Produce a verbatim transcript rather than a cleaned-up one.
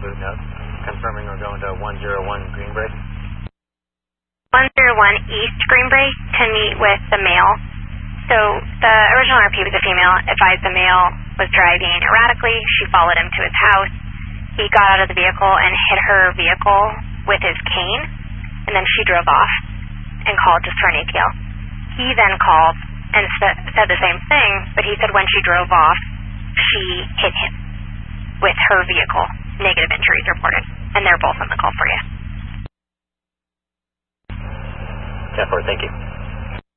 route note, confirming we're going to one oh one Greenbrae. one oh one East Greenbrae to meet with the male. So the original R P was a female, advised the male was driving erratically. She followed him to his house. He got out of the vehicle and hit her vehicle with his cane, and then she drove off and called just for an A T L. He then called and sa- said the same thing, but he said when she drove off, she hit him with her vehicle. Negative injuries reported, and they're both on the call for you. ten four, thank you.